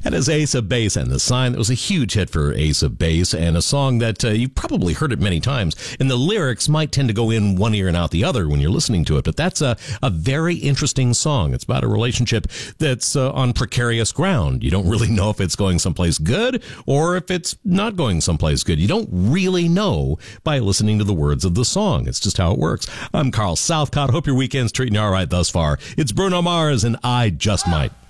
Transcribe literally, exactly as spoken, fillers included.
That is Ace of Base and The Sign. That was a huge hit for Ace of Base, and a song that uh, you've probably heard it many times. And the lyrics might tend to go in one ear and out the other when you're listening to it, but that's a, a very interesting song. It's about a relationship that's uh, on precarious ground. You don't really know if it's going someplace good or if it's not going someplace good. You don't really know by listening to the words of the song. It's just how it works. I'm Carl Southcott. Hope your weekend's treating you all right thus far. It's Bruno Mars and I Just Might.